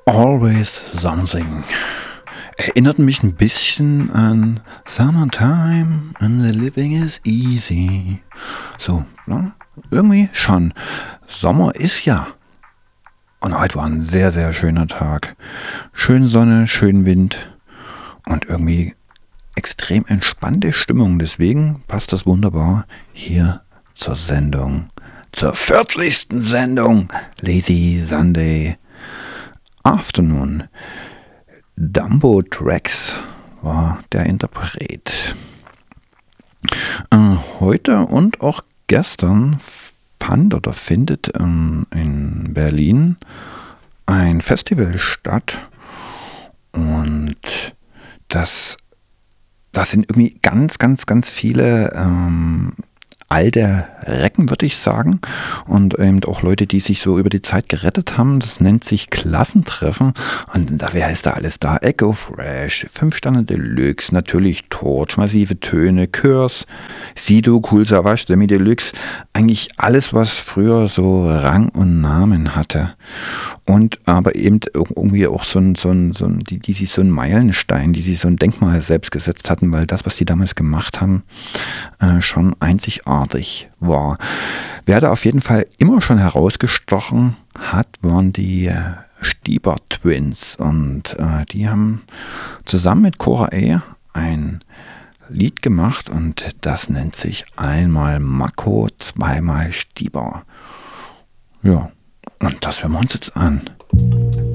Always Something. Erinnert mich ein bisschen an Summertime and the living is easy. So, ne? Irgendwie schon. Sommer ist ja. Und heute war ein sehr, sehr schöner Tag. Schön Sonne, schön Wind und irgendwie extrem entspannte Stimmung. Deswegen passt das wunderbar hier zur Sendung. Zur 40. Sendung Lazy Sunday Afternoon. Dumbo Tracks war der Interpret. Heute und auch gestern fand oder findet in Berlin ein Festival statt. Und das sind irgendwie ganz, ganz, ganz viele alte Recken, würde ich sagen. Und eben auch Leute, die sich so über die Zeit gerettet haben. Das nennt sich Klassentreffen. Und wer ist da alles da? Echo Fresh, 5 Sterne Deluxe, natürlich Torch, Massive Töne, Curse, Sido, Kool Savas, Semi Deluxe. Eigentlich alles, was früher so Rang und Namen hatte. Und aber eben irgendwie auch die sich so einen Meilenstein, die sich so ein Denkmal selbst gesetzt hatten, weil das, was die damals gemacht haben, schon einzigartig war. Wer da auf jeden Fall immer schon herausgestochen hat, waren die Stieber Twins. Und die haben zusammen mit Cora A. ein Lied gemacht und das nennt sich einmal Mako, zweimal Stieber. Ja. Und das hören wir uns jetzt an.